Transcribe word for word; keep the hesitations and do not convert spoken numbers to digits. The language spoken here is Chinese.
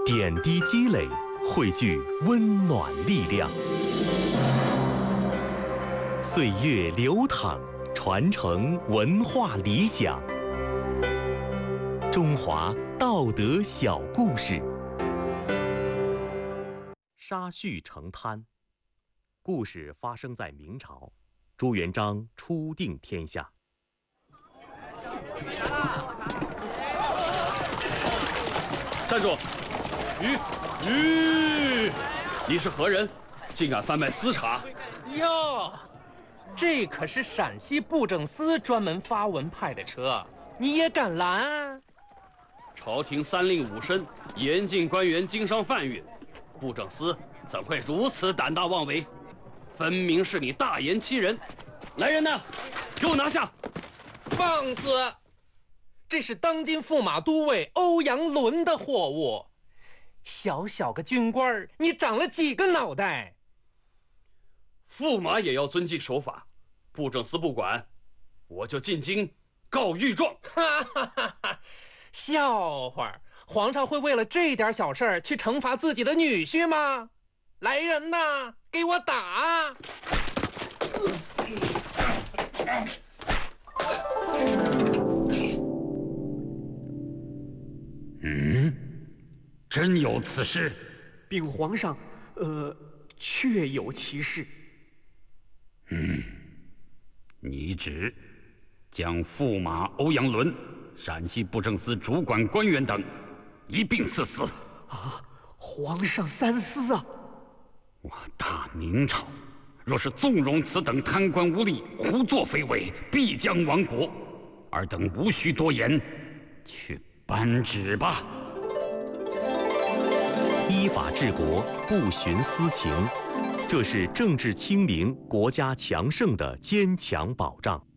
点滴积累，汇聚温暖力量。岁月流淌，传承文化理想。中华道德小故事。沙叙成滩。故事发生在明朝，朱元璋初定天下。 站住！吁吁！你是何人？竟敢贩卖私茶？ 哟，这可是陕西布政司专门发文派的车，你也敢拦？ 朝廷三令五申，严禁官员经商贩运，布政司怎会如此胆大妄为？分明是你大言欺人！来人呐，给我拿下！ 放肆！这是当今驸马都尉欧阳伦的货物，小小个军官，你长了几个脑袋？ 驸马也要遵纪守法，布政司不管，我就进京告御状。 哈哈哈哈！笑话，皇上会为了这点小事去惩罚自己的女婿吗？来人呐，给我打！ 嗯，真有此事？ 禀皇上，呃，确有其事。 嗯，拟旨将驸马欧阳伦、陕西布政司主管官员等一并赐死。 啊，皇上三思啊！ 我大明朝若是纵容此等贪官污吏胡作非为，必将亡国。尔等无需多言，去颁旨吧。 依法治国，不徇私情，这是政治清明、国家强盛的坚强保障。